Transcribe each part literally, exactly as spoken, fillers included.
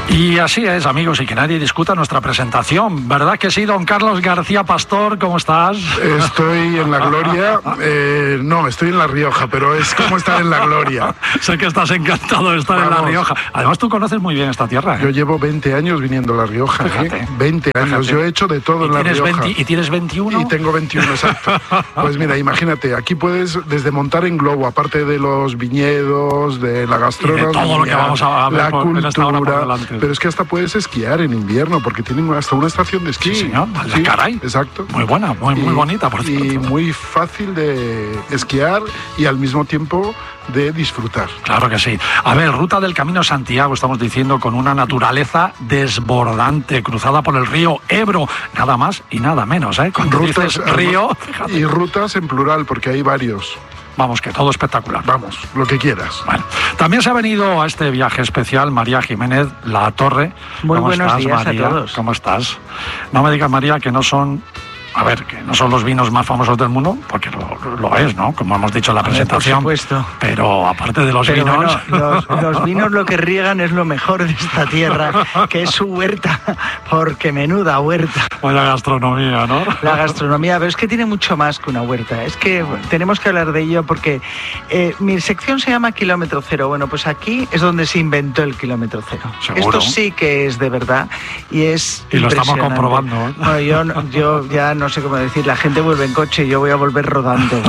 Y así es, amigos, y que nadie discuta nuestra presentación. ¿Verdad que sí, don Carlos García Pastor? ¿Cómo estás? Estoy en la gloria. Eh, no, estoy en La Rioja, pero es como estar en la gloria. Sé que estás encantado de estar Vamos. en La Rioja. Además, tú conoces muy bien esta tierra, ¿eh? Yo llevo veinte años viniendo a La Rioja. Fíjate, ¿eh? veinte años. Fíjate. Yo he hecho de todo en La Rioja. veinte, ¿Y tienes veintiuno? Y tengo veintiuno, exacto. Pues mira, imagínate, aquí puedes desde montar en globo, aparte de los viñedos, de la gastronomía, de todo lo que vamos a ver la por, cultura, pero es que hasta puedes esquiar en invierno, porque tienen hasta una estación de esquí. Sí, señor, sí, caray. Exacto. Muy buena, muy, muy y, bonita, por cierto. Y muy fácil de esquiar y al mismo tiempo de disfrutar. Claro que sí. A ver, ruta del Camino Santiago, estamos diciendo, con una naturaleza desbordante, cruzada por el río Ebro, nada más y nada menos, ¿eh? Con rutas, río, fíjate. Y rutas en plural, porque hay varios. Vamos, que todo espectacular. Vamos, lo que quieras. Bueno, también se ha venido a este viaje especial María Jiménez La Torre. Muy ¿Cómo buenos estás, días María? a todos. ¿Cómo estás? No me digas, María, que no son... A ver, que no son los vinos más famosos del mundo, porque lo, lo es, ¿no? Como hemos dicho en la presentación. Por supuesto. Pero aparte de los Pero vinos... Bueno, los, los vinos lo que riegan es lo mejor de esta tierra, que es su huerta, porque menuda huerta. Pues la gastronomía, ¿no? La gastronomía, pero es que tiene mucho más que una huerta. Es que tenemos que hablar de ello porque eh, mi sección se llama Kilómetro Cero. Bueno, pues aquí es donde se inventó el Kilómetro Cero. ¿Seguro? Esto sí que es de verdad y es Y lo estamos comprobando, ¿eh? Bueno, yo, yo ya no sé cómo decir, la gente vuelve en coche y yo voy a volver rodando.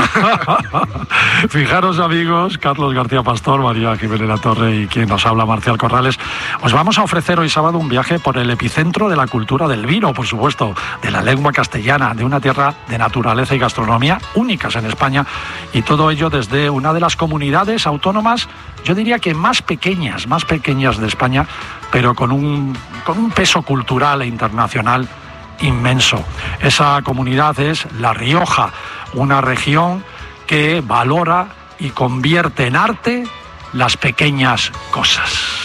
Fijaros, amigos, Carlos García Pastor, María Jiménez La Torre y quien nos habla, Marcial Corrales, os vamos a ofrecer hoy sábado un viaje por el epicentro de la cultura del vino, por supuesto, de la lengua castellana, de una tierra de naturaleza y gastronomía únicas en España, y todo ello desde una de las comunidades autónomas, yo diría que más pequeñas, más pequeñas de España, pero con un, con un peso cultural e internacional inmenso. Esa comunidad es La Rioja, una región que valora y convierte en arte las pequeñas cosas.